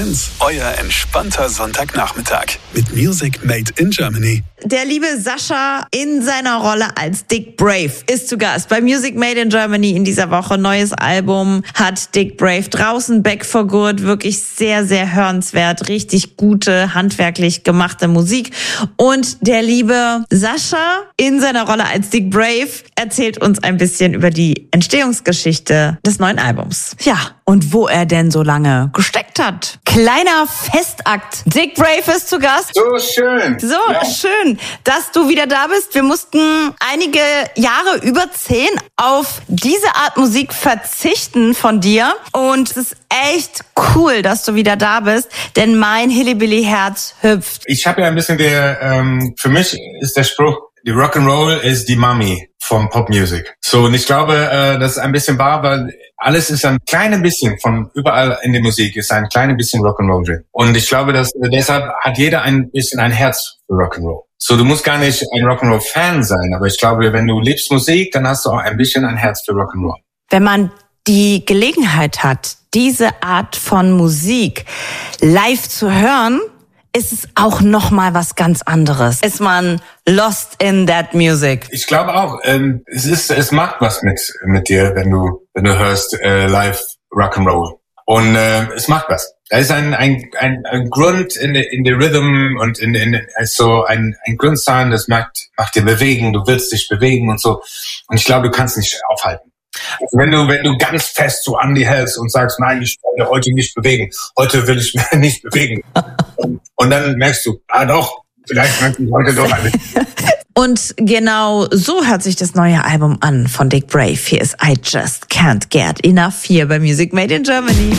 1, euer entspannter Sonntagnachmittag mit Music Made in Germany. Der liebe Sascha in seiner Rolle als Dick Brave ist zu Gast bei Music Made in Germany in dieser Woche. Neues Album hat Dick Brave draußen, Back for Good. Wirklich sehr, sehr hörenswert. Richtig gute, handwerklich gemachte Musik. Und der liebe Sascha in seiner Rolle als Dick Brave erzählt uns ein bisschen über die Entstehungsgeschichte des neuen Albums. Ja, und wo er denn so lange gesteckt hat. Kleiner Festakt. Dick Brave ist zu Gast. So schön. So schön, dass du wieder da bist. Wir mussten einige Jahre, über 10, auf diese Art Musik verzichten von dir. Und es ist echt cool, dass du wieder da bist, denn mein Hillybilly-Herz hüpft. Ich habe ja ein bisschen für mich ist der Spruch, die Rock'n'Roll ist die Mami vom Popmusik. So, und ich glaube, das ist ein bisschen wahr, weil alles ist ein kleines bisschen von überall in der Musik, ist ein kleines bisschen Rock'n'Roll drin. Und ich glaube, dass deshalb hat jeder ein bisschen ein Herz für Rock'n'Roll. So, du musst gar nicht ein Rock'n'Roll-Fan sein, aber ich glaube, wenn du liebst Musik, dann hast du auch ein bisschen ein Herz für Rock'n'Roll. Wenn man die Gelegenheit hat, diese Art von Musik live zu hören, ist es auch noch mal was ganz anderes. Ist man lost in that music? Ich glaube auch, es macht was mit dir, wenn du hörst live Rock'n'Roll. Und es macht was. Da ist ein Grund in der Rhythm und so ein Grundsound, das macht dir bewegen, du willst dich bewegen und so. Und ich glaube, du kannst nicht aufhalten. Also wenn du ganz fest so an die hältst und sagst, nein, ich will heute nicht bewegen, heute will ich mich nicht bewegen. Und dann merkst du, doch, vielleicht möchte ich heute doch nicht. Und genau so hört sich das neue Album an von Dick Brave. Hier ist I Just Can't Get Enough hier bei Music Made in Germany.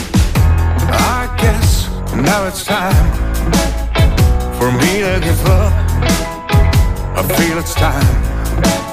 I guess now it's time for me to give up. I feel it's time